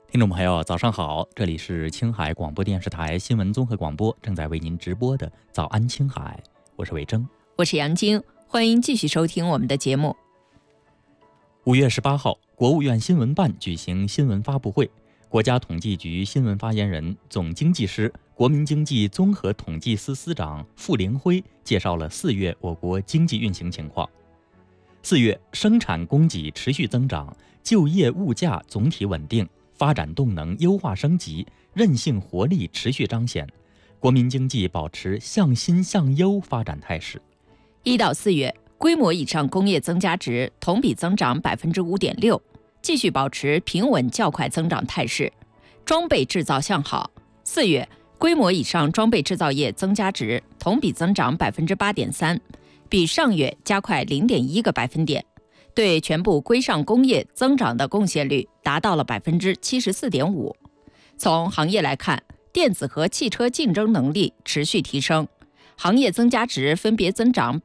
听众朋友，早上好，这里是青海广播电视台新闻综合广播，正在为您直播的早安青海，我是伟征， 我是杨晶，欢迎继续收听我们的节目。 5月18号，国务院新闻办举行新闻发布会，国家统计局新闻发言人、总经济师、国民经济综合统计司司长傅凌辉介绍了4月我国经济运行情况。4月生产供给持续增长，就业物价总体稳定，发展动能优化升级，韧性活力持续彰显，国民经济保持向新向优发展态势。 1到4月，规模以上工业增加值同比增长 5.6%， 继续保持平稳较快增长态势。装备制造向好，4月规模以上装备制造业增加值同比增长 8.3%， 比上月加快 0.1个百分点，对全部规上工业增长的贡献率达到了 74.5%。 从行业来看，电子和汽车竞争能力持续提升，行业增加值分别增长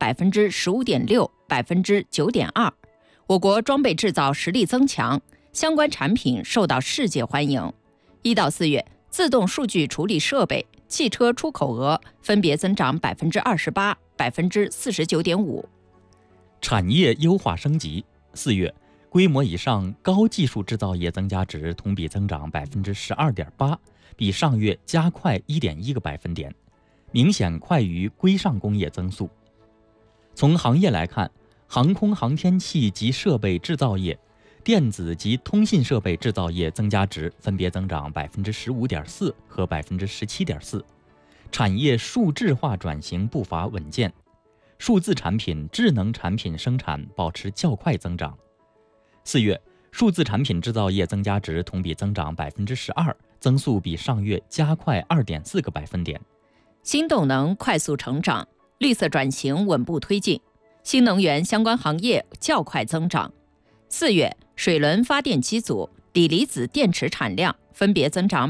15.6%、9.2%。 我国装备制造实力增强，相关产品受到世界欢迎。1到4月，自动数据处理设备、汽车出口额分别增长 28%、49.5%。 产业优化升级，4月规模以上高技术制造业增加值同比增长 12.8%， 比上月加快 1.1个百分点，明显快于规上工业增速。从行业来看，航空航天器及设备制造业、电子及通信设备制造业增加值分别增长 15.4% 和 17.4%， 产业数质化转型步伐稳健，数字产品、智能产品生产保持较快增长。4月，数字产品制造业增加值同比增长 12%， 增速比上月加快 2.4个百分点。 新动能快速成长，绿色转型稳步推进，新能源相关行业较快增长。4月，水轮发电机组、锂离子电池产量分别增长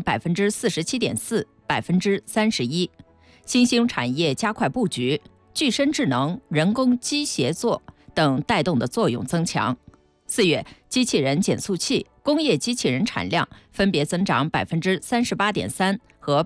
47.4%、31%， 新兴产业加快布局，具身智能、人工机协作等带动的作用增强。4月，机器人减速器、工业机器人产量分别增长 38.3% 和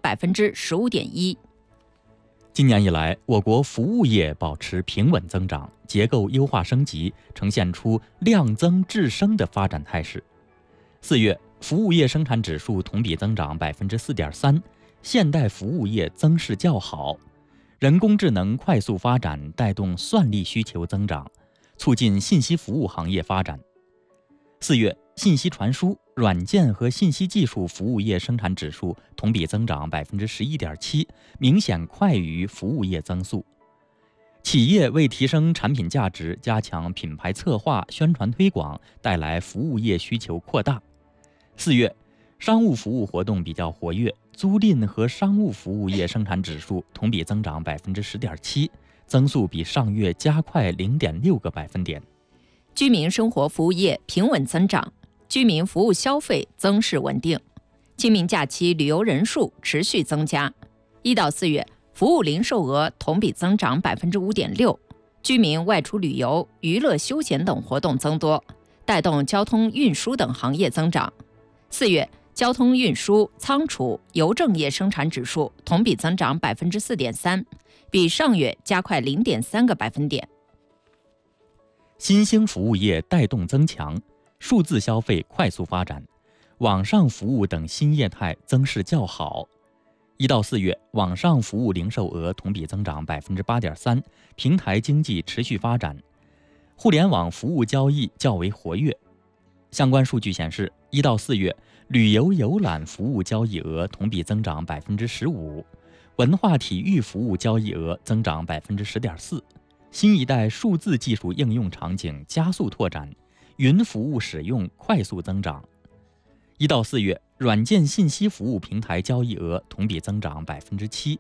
15.1%。 今年以来，我国服务业保持平稳增长，结构优化升级，呈现出量增质升的发展态势。4月，服务业生产指数同比增长 4.3%， 现代服务业增势较好。人工智能快速发展带动算力需求增长，促进信息服务行业发展。4月，信息传输、软件和信息技术服务业生产指数同比增长 11.7%， 明显快于服务业增速。企业为提升产品价值，加强品牌策划、宣传推广，带来服务业需求扩大。4月，商务服务活动比较活跃，租赁和商务服务业生产指数同比增长 10.7%， 增速比上月加快 0.6个百分点。 居民生活服务业平稳增长，居民服务消费增势稳定。清明假期旅游人数持续增加。1到4月，服务零售额同比增长 5.6%， 居民外出旅游、娱乐休闲等活动增多，带动交通运输等行业增长。4月，交通运输、仓储、邮政业生产指数同比增长 4.3%， 比上月加快 0.3个百分点。 新兴服务业带动增强，数字消费快速发展，网上服务等新业态增势较好。1到4月，网上服务零售额同比增长 8.3%， 平台经济持续发展，互联网服务交易较为活跃。相关数据显示，1到4月，旅游游览服务交易额同比增长 15%， 文化体育服务交易额增长 10.4%， 新一代数字技术应用场景加速拓展，云服务使用快速增长。1到4月，软件信息服务平台交易额同比增长 7%。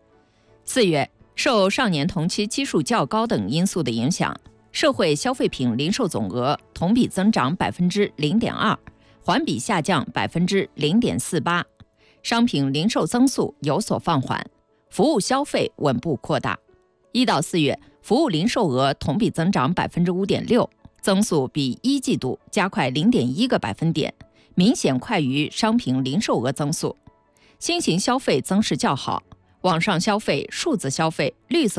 4月，受上年同期基数较高等因素的影响，社会消费品零售总额同比增长 0.2%， 环比下降 0.48%， 商品零售增速有所放缓，服务消费稳步扩大。1到4月，服务零售额同比增长 5.6%， 增速比一季度加快 0.1个百分点， 明显快于商品零售额增速。新型消费增势较好，网上消费、数字消费、绿色